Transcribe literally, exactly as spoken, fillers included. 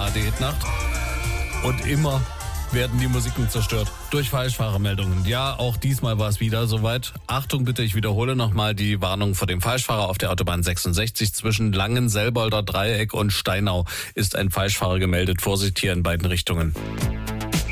Diätnacht. Und immer werden die Musiken zerstört durch Falschfahrermeldungen. Ja, auch diesmal war es wieder soweit. Achtung bitte, ich wiederhole nochmal die Warnung vor dem Falschfahrer auf der Autobahn sechsundsechzig zwischen Langen-Selbolder Dreieck und Steinau ist ein Falschfahrer gemeldet. Vorsicht hier in beiden Richtungen.